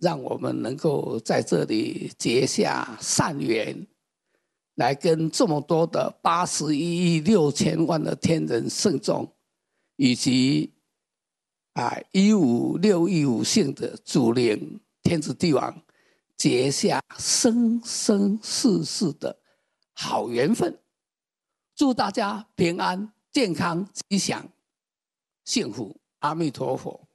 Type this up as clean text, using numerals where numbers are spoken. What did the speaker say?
让我们能够在这里结下善缘，来跟这么多的81亿6千万的天人圣众，以及15615姓的祖灵天子帝王，结下生生世世的好缘分。祝大家平安、健康、吉祥、幸福！阿弥陀佛。